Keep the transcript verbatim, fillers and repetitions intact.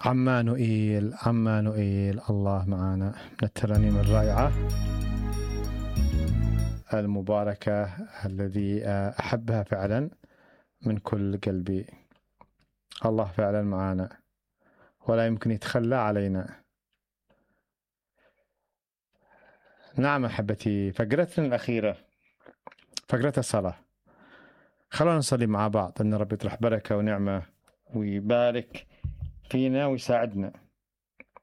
عمانوئيل عمانوئيل الله معنا، من الترانيم الرائعة المباركة الذي أحبها فعلا من كل قلبي. الله فعلا معنا ولا يمكن يتخلى علينا. نعم أحبتي، فقرتنا الأخيرة فقرة الصلاة. خلونا نصلي مع بعض أن رب يطرح بركة ونعمة ويبارك فينا ويساعدنا.